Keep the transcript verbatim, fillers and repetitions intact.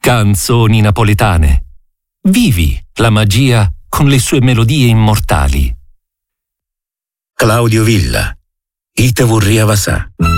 Canzoni napoletane. Vivi la magia con le sue melodie immortali. Claudio Villa, Ite vorria vasà.